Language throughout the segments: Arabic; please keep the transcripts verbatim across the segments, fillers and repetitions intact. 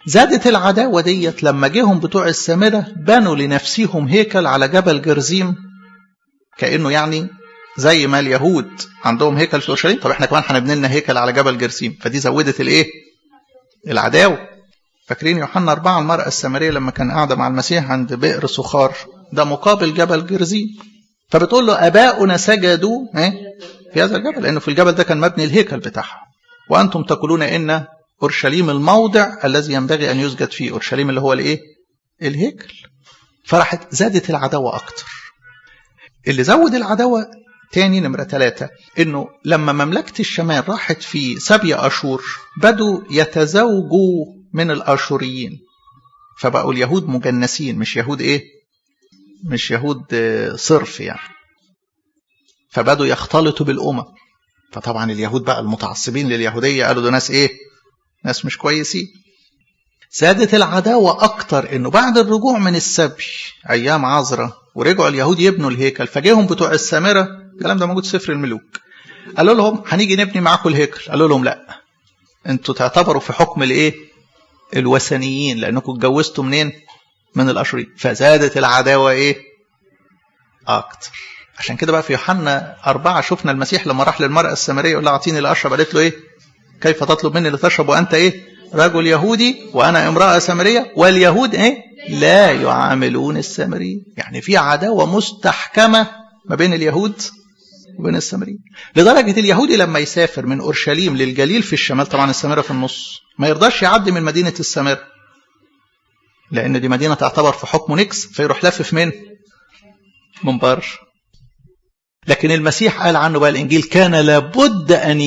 زادت العداوة ديت لما جيهم بتوع السامرة بنوا لنفسهم هيكل على جبل جرزيم، كأنه يعني زي ما اليهود عندهم هيكل في اورشليم، طب احنا كمان هنبني لنا هيكل على جبل جرزيم. فدي زودت الايه؟ العداوة. فاكرين يوحنا أربعة المرأة السامرية لما كان قاعدة مع المسيح عند بئر سخار، ده مقابل جبل جرزيم، فبتقول له اباؤنا سجدوا في هذا الجبل، لانه في الجبل ده كان مبني الهيكل بتاعهم، وانتم تقولون ان اورشليم الموضع الذي ينبغي ان يسجد فيه، اورشليم اللي هو الايه؟ الهيكل. فراحت زادت العداوة اكتر. اللي زود العداوة تاني نمرة ثلاثة، انه لما مملكة الشمال راحت في سبي اشور بدوا يتزوجوا من الاشوريين، فبقوا اليهود مجنسين، مش يهود ايه؟ مش يهود صرف يعني، فبدوا يختلطوا بالامم. فطبعا اليهود بقى المتعصبين لليهودية قالوا ده ناس ايه؟ ناس مش كويسين. زادت العداوة اكتر انه بعد الرجوع من السبي ايام عزرا ورجعوا اليهود يبنوا الهيكل، فجاهم بتوع السامرة، الكلام ده موجود في سفر الملوك، قالوا لهم هنيجي نبني معاكم الهيكل. قالوا لهم لا، انتوا تعتبروا في حكم الايه؟ الوثنيين، لانكم اتجوزتوا منين؟ من الاشوريين. فزادت العداوة ايه؟ اكتر. عشان كده بقى في يوحنا أربعة شفنا المسيح لما راح للمرأة السامرية يقول لها اعطيني لاشرب، قالت له ايه؟ كيف تطلب مني لتشرب وانت ايه؟ رجل يهودي وانا امرأة سامرية، واليهود ايه؟ لا يعاملون السامريين. يعني في عداوة مستحكمة ما بين اليهود وبين السامريين، لدرجة اليهودي لما يسافر من اورشليم للجليل في الشمال، طبعا السامرة في النص، ما يرضاش يعدي من مدينة السامرة، لان دي مدينة تعتبر في حكم نكس، فيروح لفف من من بر. لكن المسيح قال عنه بقى الانجيل كان لابد ان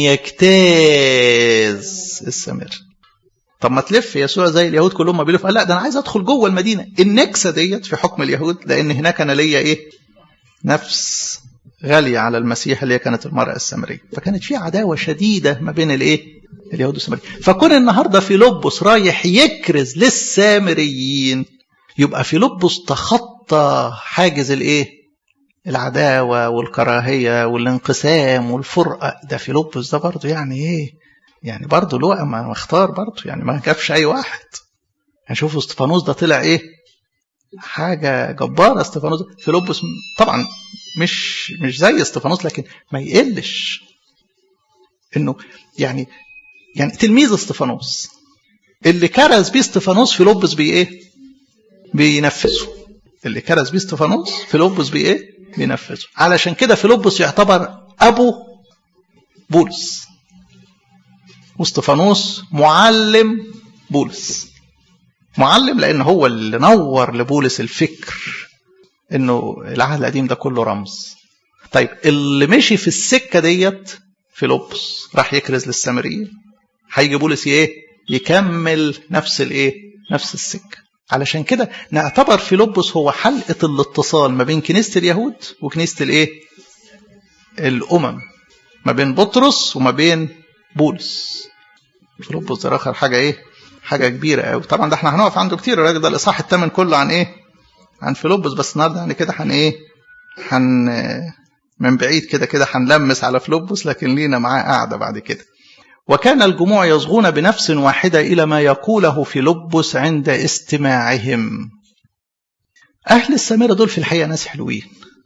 يجتاز السامرة. طب ما تلف يسوع زي اليهود كلهم ما بيلف، قال لا ده انا عايز ادخل جوه المدينه. النكسه ديت في حكم اليهود، لان هناك انا ليا ايه؟ نفس غاليه على المسيح اللي هي كانت المراه السامريه. فكانت في عداوه شديده ما بين الايه؟ اليهود والسامريين. فكون النهارده فيلبس رايح يكرز للسامريين، يبقى فيلبس تخطى حاجز الايه؟ العداوه والكراهيه والانقسام والفرقه. ده فيلبس ده برضه يعني ايه؟ يعني برضه لوقا ما اختار برضه، يعني ما كافش اي واحد. هنشوفوا استفانوس ده طلع ايه؟ حاجه جباره. استفانوس فيلبس طبعا مش مش زي استفانوس، لكن ما يقلش انه يعني يعني تلميذ استفانوس اللي كرز بيه استفانوس فيلبس بيه ايه؟ بينفذه. اللي كرز بيه استفانوس فيلبس بيه ايه؟ بينفذه. علشان كده فيلبس يعتبر ابو بولس، واستفانوس معلم بولس. معلم لأنه هو اللي نور لبولس الفكر إنه العهد القديم ده كله رمز. طيب اللي مشي في السكة ديت فيلبس راح يكرز للسامريين، هيجي بولس ايه؟ يكمل نفس الايه؟ نفس السكة. علشان كده نعتبر فيلبس هو حلقة الاتصال ما بين كنيسة اليهود وكنيسة الايه؟ الأمم، ما بين بطرس وما بين بولس. فيلبس ده اخر حاجه ايه؟ حاجه كبيره قوي. طبعا ده احنا هنقف عنده كتير، الراجل ده الاصحاح الثامن كله عن ايه؟ عن فيلبس. بس النهارده يعني كده هن ايه؟ هن من بعيد كده كده هنلمس على فيلبس، لكن لينا معاه قاعده بعد كده. وكان الجموع يصغون بنفس واحده الى ما يقوله فيلبس عند استماعهم. اهل السامره دول في الحقيقه ناس حلوين،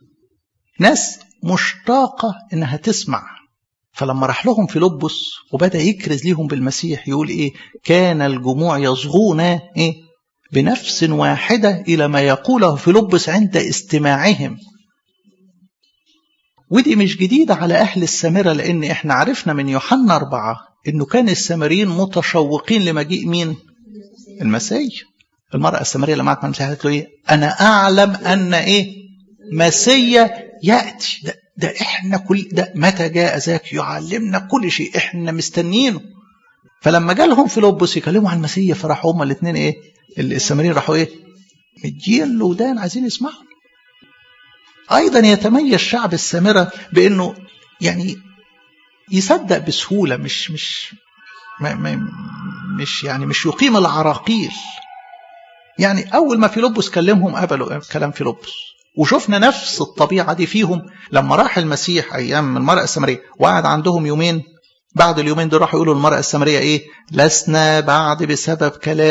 ناس مشتاقه انها تسمع. فلما راح لهم فيلبس وبدأ يكرز لهم بالمسيح يقول ايه؟ كان الجموع يصغون ايه؟ بنفس واحدة الى ما يقوله فيلبس عند استماعهم. ودي مش جديدة على اهل السامرة، لان احنا عرفنا من يوحنا أربعة انه كان السامريين متشوقين لمجيء مين؟ المسيح. المرأة السامرية لما عرفت المسيح قالت له ايه؟ انا اعلم ان ايه؟ مسيح يأتي. ده ده احنا كل ده متى جاء ذاك يعلمنا كل شيء، احنا مستنيينه. فلما جالهم فيلبس يكلموا عن المسيح فراحوا هما الاثنين ايه؟ السامريين راحوا ايه؟ مدين له ودان عايزين يسمعوا. ايضا يتميز شعب السامره بانه يعني يصدق بسهوله، مش مش ما ما مش يعني مش يقيم العراقيل. يعني اول ما فيلبس كلمهم قبلوا كلام فيلبس. وشفنا نفس الطبيعة دي فيهم لما راح المسيح أيام المرأة السامرية وقعد عندهم يومين. بعد اليومين دول راحوا يقولوا المرأة السامرية إيه؟ لسنا بعد بسبب كلام